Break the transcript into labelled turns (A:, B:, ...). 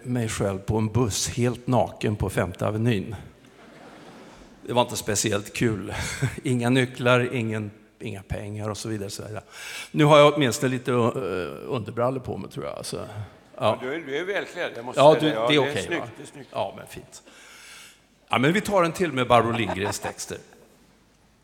A: mig själv på en buss helt naken på 5:e Avenyn. Det var inte speciellt kul. Inga nycklar, inga pengar och så vidare. Så vidare. Nu har jag åtminstone lite underbrallor på mig, tror jag. Alltså,
B: ja. Du är välklädd. Jag måste
A: ja,
B: säga
A: det är okej.
B: Snyggt, det är snyggt.
A: Ja, men fint. Ja, men vi tar en till med Barbro Lindgrens texter.